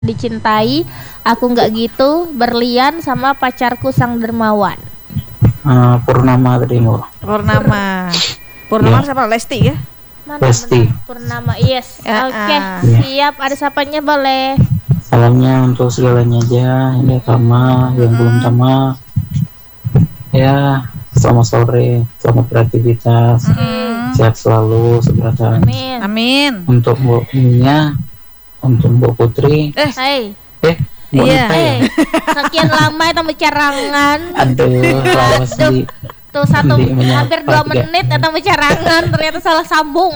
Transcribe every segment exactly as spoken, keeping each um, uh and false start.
Dicintai, aku nggak gitu, berlian sama pacarku sang dermawan. Uh, Purnama tadi Mbak. Purnama. Purnama Ya. siapa? Lesti ya? Mana Lesti. benar? Purnama, yes. Ya, Oke, ah. siap. Ada sapanya boleh. Salamnya untuk segalanya aja. Ini Tama, yang belum Tama. Ya, selamat sore, selamat beraktivitas, Mm. sehat selalu, seberatan. Amin. Amin. Untuk Mbak Mia, untuk Mbak Putri, Eh, Hai. eh, Mbak Iya. Nita ya? Eh, sekian lama itu bicarangan. Aduh, lawas di Tuh satu Di menyapa hampir dua juga. menit itu bicarangan, ternyata salah sambung.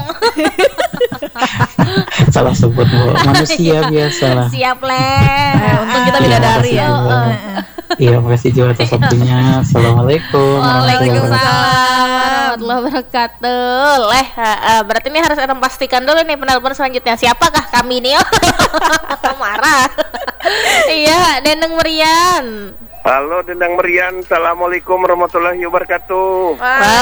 salah sebut Mbak. Manusia biasa lah. Siap leh. Eh, untung kita Iya, bidadari ya. makasih juga. Heeh. Iya, makasih juga atas waktunya. Assalamualaikum warahmatullahi wabarakatuh. Waalaikumsalam warahmatullahi wabarakatuh. Leh, uh, uh, berarti ini harus kita pastikan dulu nih penelpon selanjutnya. Siapakah kami nih? Marah. Iya, Deneng Merian. Halo Dendang Merian, Assalamualaikum warahmatullahi wabarakatuh.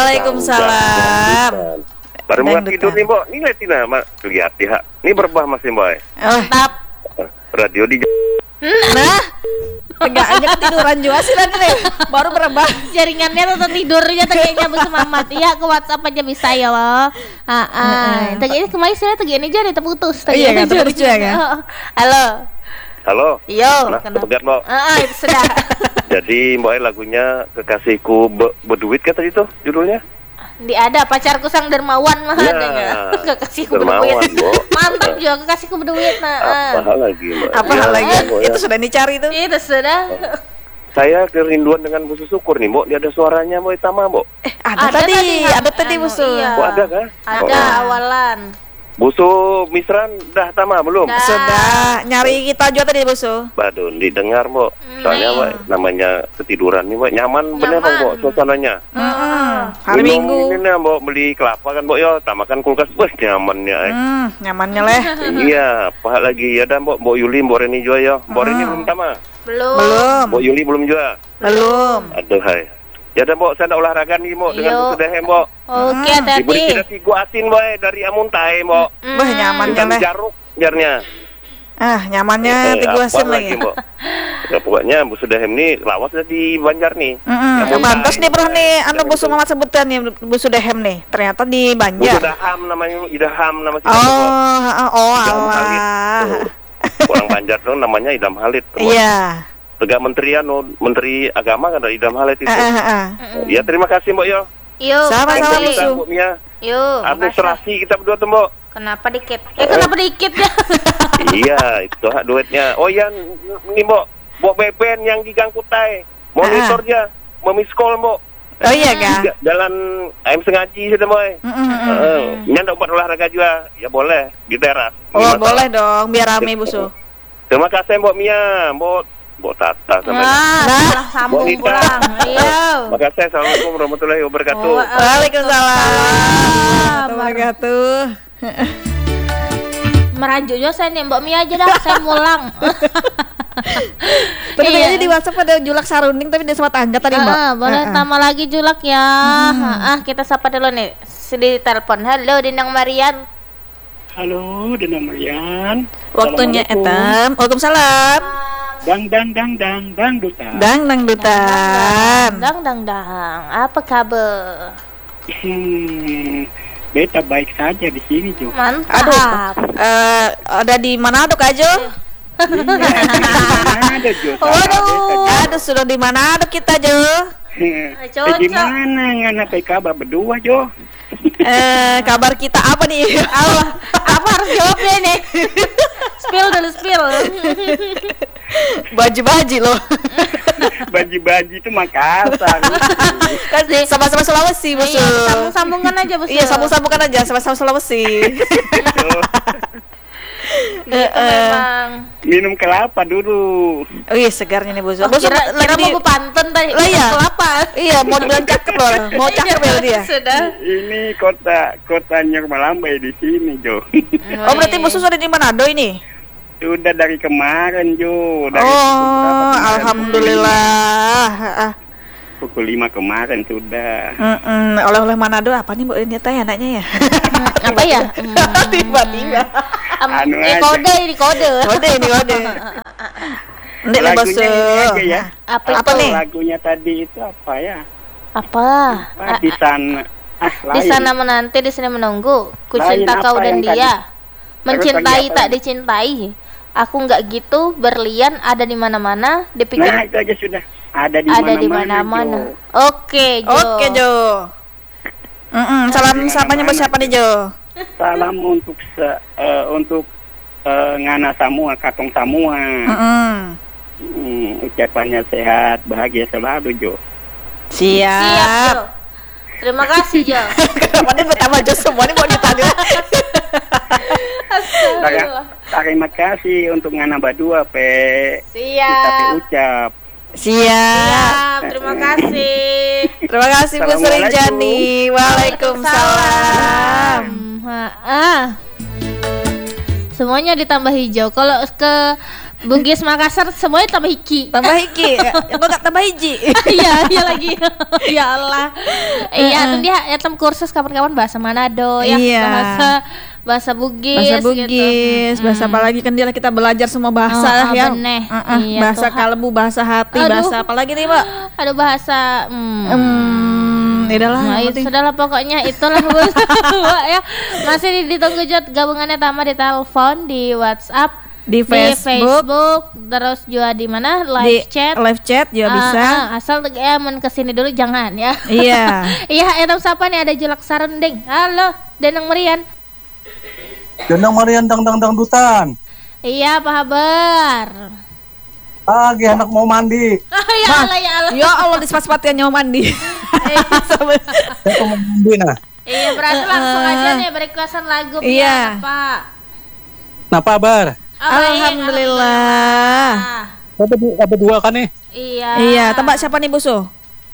Waalaikumsalam. Baru mau Dangdutan. tidur nih, Mbok. Ini lihat Tina, Mak. Lihat ya. Ini berbah Mas Mbok. Oh, Tap. Radio di nah, enggak aja ketiduran juga sih nanti deh. Baru berubah. Jaringannya tuh tidurnya tegaknya Bu Mamat. Iya, ke WhatsApp aja bisa ya loh. Ah, ah. Tegaknya kemarin saya tegaknya aja nih terputus. Iya kan, terputus juga kan? Halo. Halo. Yo, Nah, kenapa? tegar, Mbok. Ah, ah, itu sudah. Jadi Mbok lagunya Kekasihku Be- Berduit kan tadi tuh judulnya? Di ada pacarku sang dermawan mah Ya, adanya. Kekasihku dermawan, berduit. Mbok. Mantap juga kekasihku berduit. Nah, ah. Apa hal lagi, Mbak? Apa Ya, hal lagi? Mbok, ya. Itu sudah dicari tuh. Itu sudah. Saya kerinduan dengan Bu Syukur nih, Mbok. Dia ada suaranya Mbok Tama, Mbok. Eh, ada, tadi, ada tadi anu, musuh. iya. Oh, ada kah? Ada Oh. awalan. Busu Misran dah Tama belum? Dah. Sudah nyari kita juga tadi musuh. Waduh, didengar, Mbok. Soalnya, Hmm. Mbok, namanya ketiduran nih, Mbok. Nyaman, bener, Nyaman. Mbok, suasananya. Heeh. Hari Minum Minggu. Ini nih, Mbok, beli kelapa kan, Mbok, ya. Tamakan kulkas, wah, nyamannya. Eh. Hmm, nyamannya leh. Iya, apa lagi? Ya, dan Mbok, Mbok Yuli, Mbok Reni juga, ya. Mbok Reni belum Tama. Belum. Belum. Mbok Yuli belum juga. Belum. Aduh, hai. Ya, dan Mbok, saya nak olahraga nih, Mbok, dengan Yo. Bu Sudehem, Mbok. Oke, Hmm. Diberi hati-hati. tidak tigu asin, Mbok, eh, dari Amuntai, Mbok. Hmm. Wah, nyamannya Dengan leh. jaruk, jarnya. Ah, nyamannya Eh, tiga apa asin lagi. Mbok? Ya, pokoknya Bu Sudehem nih lawas dah di Banjar nih. Heeh. Ya, Pantas nih bro nih, anu Jangan Bu Mamat sebutkan nih Bu Sudehem nih. Ternyata di Bu Banjar. Idaham namanya, Idaham nama si Oh, oh, oh, Idam Allah. Halid. Tuh. Orang Banjar tuh namanya Idam Halid. Tuh. Iya. Tegak Menteri anu, Menteri Agama kan ada Idam Halid itu. Eh, eh, eh. Ya terima kasih Mbok yo. Yuk, Sama-sama, makasih. Musuh. Mbok Mia. Yuk, makasih. Administrasi kita berdua tuh Mbok. Kenapa dikit? Eh, kenapa dikit ya? Iya, itu hak duitnya. Oh iya, ini Mbok, Mbok Beben yang di Gang Kutai. Monitornya, memiskol Mbok. Oh iya kan? Ja- Jalan ayam sengaji sudah Mbok. Mm, mm, mm. Heeh. Ini anda buat olahraga juga. Ya boleh, di teras. Oh, Nggak masalah. boleh dong, biar rame Bu Su. Terima kasih Mbok Mia, Mbok Mbok Tata sama Nah, salah sambung Bonita. pulang. Iya. Terima kasih. Assalamualaikum warahmatullahi wabarakatuh. Oh, Waalaikumsalam warahmatullahi wabarakatuh. Merajuk juga saya nih, Mbak Mia aja dah, saya pulang. Tadi Iya. tadi di WhatsApp ada Julak Sarunding tapi dia sempat angkat tadi, Mbak. Ah, boleh Ah, ah. tambah lagi julak ya. Ah, kita sapa dulu nih. Sedih telepon. Halo, Dinang Marian. Halo, Dina Marian. Waktunya etam. Waalaikumsalam. Dang dang dang dang dang duta. Dang dang dutan. Dang dang dang. Apa kabar? Hmm, beta baik saja di sini Jo. Mantap. Aduh. Eh, ada di mana tuh Kak Jo? Iya, di mana Jo? Waduh. Aduh, sudah di mana tuh kita Jo? Cocok. Gimana ngana pe kabar berdua Jo? Eh, kabar kita apa nih? Allah, apa harus jawabnya nih? Spill dulu, spill. Baju-baju loh. Baji-baji itu Makassar. Kan sama-sama Sulawesi, Bos. Iya, sambung-sambungkan aja, Bos. Iya, sambung-sambungkan aja sama-sama Sulawesi. Gitu memang. Minum kelapa dulu. Oh iya, segarnya nih, Bos. Oh, Bos kira, kira lagi di mau berpantun tadi. Lah, iya. Kelapa. Iya, mau dibilang cakep loh. Mau cakep ya dia. Sudah. Ini kota kota Nyermalambai di sini Jo. Oh, berarti Bos sudah di Manado ini? Sudah dari kemarin Jo. Dari Oh, pukul berapa kemarin? alhamdulillah. Ah, Pukul lima kemarin sudah. mm-mm. Oleh-oleh Manado apa nih, Bu? Ini tanya nanya ya. Apa ya? Hmm. Tiba-tiba. Am, Anu ini aja. kode ini kode. Kode ini kode. Ndek lah bos. Lagunya ini aja ya. Apa, Apa itu? nih? Lagunya tadi itu apa ya? Apa? Ah, di sana. Ah, Di lain. sana menanti, di sini menunggu. Ku Lain cinta apa kau dan yang tadi? dia. Mencintai Terus lagi tak apa? dicintai. Aku nggak gitu, berlian ada di mana-mana, dipikir Nah, itu aja sudah. Ada di ada di mana-mana. mana-mana. Jo. Oke, Jo. Oke Jo. Mm-mm, salam sapanya bos siapa nih Jo? Salam untuk se, eh, untuk eh, ngana semua, katong semua. Mm-mm. Hmm, ucapannya sehat, bahagia selalu, Jo. Siap, Jo. Siap. Terima kasih, Jo. Kenapa dia bertambah Jo semua nih mau ditanya? Astagfirullah. Terima kasih untuk ngana berdua, Pe. Kita pe Siap. ucap. Siap. Siap, terima kasih. Terima kasih Bu Sri Assalamualaikum. Jani. Waalaikumsalam. Ha, ah. Semuanya ditambah hijau. Kalau ke Bugis Makassar semuanya tambah hiki. Tambah hiki. Yang kok gak tambah hiji? Iya, iya lagi. Ya Allah. Iya, tuh dia ya tem kursus kapan-kapan bahasa Manado ya, Iya. bahasa bahasa Bugis Bahasa gitu. Bugis, bahasa apa lagi kan dia kita belajar semua bahasa Oh, lah oh, ya. bener. Uh-uh, Iya, bahasa tuh. kalbu, bahasa hati, Aduh. bahasa apa lagi nih, Mbak? Ada bahasa hmm. Hmm, ya udahlah. Nah, yang itu penting. sudahlah pokoknya itulah Bu. Ya. Masih ditunggu Jod gabungannya Tama di telepon, di WhatsApp, di di Facebook, Facebook, terus juga di mana di live chat. live chat juga Ah, bisa. ah, asal ya men kesini dulu jangan ya. Iya. Iya, etam siapa nih ada Julak Sarending. Halo, Denang Merian. Gendang Marian dang dang dang dutan. Iya, apa kabar? Lagi anak mau mandi. Ah, ya Allah, ya Allah. Ya Allah di sepat-sepatnya nyawa mandi. Saya mau mandi nah. Iya, berarti langsung aja nih requestan lagu Iya. biar apa? Nah, apa kabar? Oh, baik, Alhamdulillah. alhamdulillah. Apa du- apa dua kan nih? Iya. Iya, tebak siapa nih Busu?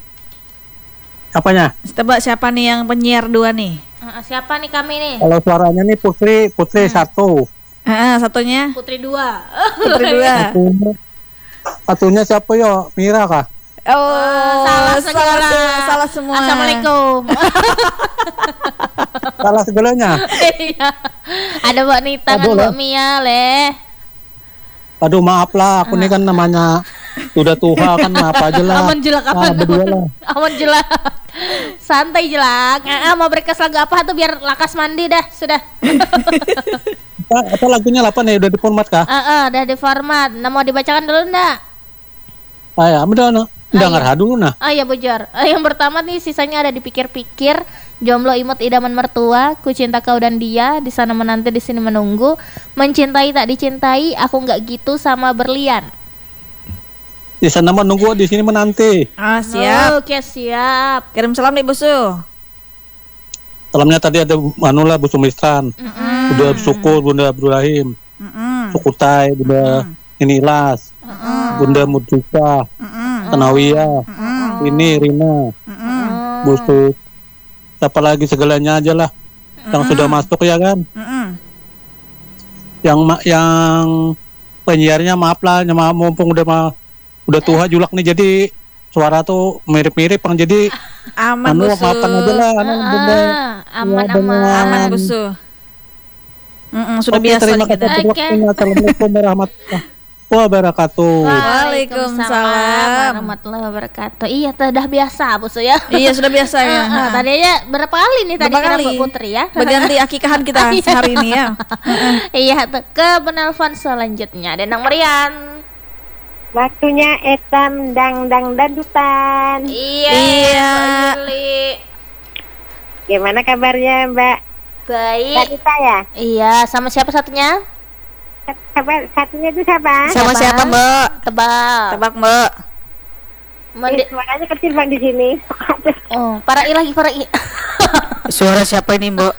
Apanya? Tebak siapa nih yang penyiar dua nih? Ah, siapa nih kami nih? Kalau suaranya nih Putri, Putri satu. Ah, satunya Putri dua. Putri dua. Satunya, satunya siapa yo? Mira kah? Oh, salah segala. semua, salah semua. Assalamualaikum. Salah segalanya. Iya. Ada Mbak Nita dan Aduh, Mbak lah. Mia leh. Aduh maaf lah, aku nih kan namanya sudah tua kan maaf aja lah. Aman jelak, Nah, aman. berdua lah. Aman jelak. Santai jelak. Ah, mau breakfast lagu apa tuh biar lakas mandi dah, sudah. Apa, apa lagunya apa nih? Udah di format kah? Ah, ah, udah di format. Nah, mau dibacakan dulu ndak? Ah ya, udah no. Udah ngarah dulu nah. Ah ya bujur. Ah, yang pertama nih sisanya ada dipikir-pikir. Jomblo imut idaman mertua, ku cinta kau dan dia, di sana menanti di sini menunggu, mencintai tak dicintai, aku nggak gitu sama berlian. Di sana menunggu, di sini menanti. Ah, siap. Oke siap. Kirim salam nih Busu. Salamnya tadi ada Manula Bu Sumistan, Bunda Syukur, Bunda Ibrahim, Mm-mm. Sukutai, Bunda ini Ilas, Bunda Mudrika, Tanawiyah, ini Rina, Bu Su, siapa lagi segalanya aja lah yang sudah masuk ya kan. Mm-mm. Yang ma- yang penyiarnya maaf lah, nyama- mumpung udah ma- udah tua julak nih jadi suara tuh mirip-mirip yang jadi Aman anu Busu. maafkan aja lah anu, Bunda. Ah, aman Ya, aman. benar. Aman Busu. Mm-mm, sudah Oke, biasa terima nih kita. kasih atas Oke. waktunya. Assalamualaikum warahmatullahi wabarakatuh. Waalaikumsalam. warahmatullahi wabarakatuh. Iya, sudah biasa Bu Su ya. Iya, sudah biasa ya. Ah, ah, tadi aja berapa kali nih tadi Berapa kira kali? Mbak Putri ya? Berganti akikahan kita sehari ini ya. Iya, tuh, ke penelpon selanjutnya Denang Merian. Waktunya etam dang dang dadutan. Iya. Iya. Mbak Yuli. Gimana kabarnya Mbak? Baik. Wanita ya? Iya, sama siapa satunya? Kabar satunya itu siapa? Sama siapa, Mbak? Tebal. Tebak, Mbak. Mandi- Eh, suaranya kecil Mbak di sini. oh, para i lagi para i. Suara siapa ini, Mbak?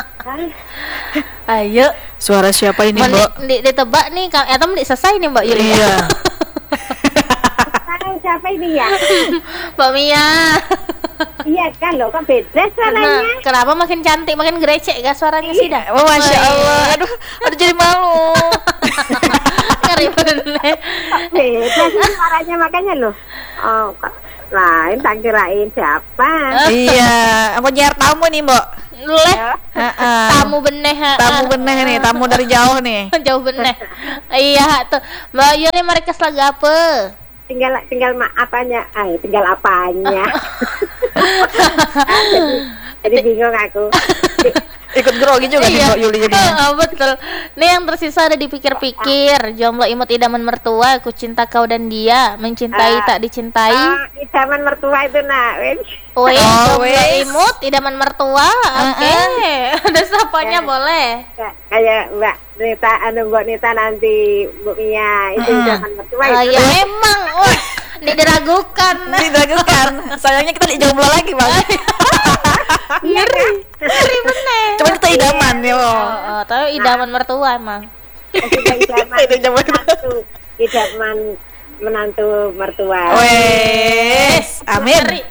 Ayo. Suara siapa ini, Mandi, Mbak? di, ditebak nih, Kang Etam di selesai nih Mbak Yuli. Iya. Tahu siapa ini ya? Mbak Mia. Iya kan loh, kok beda Nah, suaranya? kenapa makin cantik, makin gerecek gak suaranya sih dah? Oh, Masya Allah. Aduh, aduh jadi malu. Ngeri bener. Beda sih suaranya makanya loh. Oh, kok lain tak kirain siapa? Iya, apa nyiar tamu nih, Mbak? Leh. Heeh. Tamu beneh. ha. Tamu beneh nih, tamu dari jauh nih. Jauh beneh. Iya tuh. Mbak Yuli mereka lagi apa? Tinggal tinggal ma apanya? Ah, tinggal apanya? jadi, jadi bingung aku. Ikut grogi juga nih Iya. Mbak Yuli jadi. Ah, betul. Nih yang tersisa ada dipikir-pikir. Jomblo imut idaman mertua, ku cinta kau dan dia, mencintai Ah. tak dicintai. Ah, idaman mertua itu nak, wes. Wih, Oh, jomblo wes. imut idaman mertua. Oke. Ada sapanya Ya. boleh. Ka- Kayak Mbak Nita, anu Mbak Nita nanti Bu Mia itu idaman mertua Ah, itu. ya emang. Wah, ini diragukan. Diragukan. Sayangnya kita di jomblo lagi, Bang. Iya kan? Ngeri bener. Cuma kita idaman ya. Oh, oh, tapi idaman mertua emang. Sudah idaman Idaman. menantu, idaman menantu mertua. Wes, amin. Ngeri.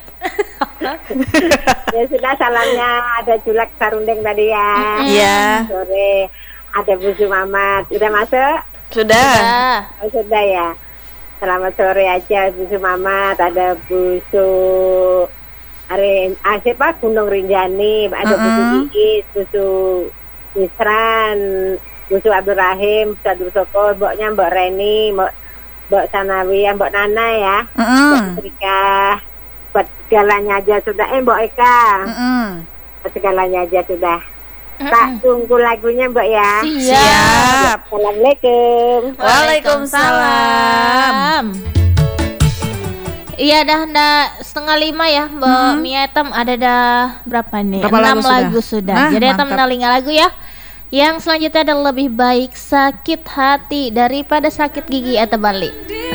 Ya sudah, salamnya ada Julek Sarundeng tadi ya. Iya. Sore ada Bu Sumamat. Udah masuk? Sudah. Nah, Oh, sudah ya. Selamat sore aja Bu Sumamat, ada Bu Su Are ah, siapa Gunung Rinjani, ada Bu Su Iis, Bu Su Misran, Bu Su Abdul Rahim, Bu Abdul Soko, Mboknya Mbok Reni, Mbok Mbok Sanawiyah, Mbok Nana ya. Heeh. Rika, buat segalanya aja sudah. Eh Mbok Eka, Heeh. buat segalanya aja sudah. Tak tunggu lagunya Mbak ya. siap. Assalamualaikum. Waalaikumsalam. Iya dah dah setengah lima ya Mbak Mia Etam ada dah berapa nih? Berapa Enam lagu sudah? lagu sudah. Nah, Jadi Etam mantap. menalinga lagu ya. Yang selanjutnya adalah lebih baik sakit hati daripada sakit gigi atau balik.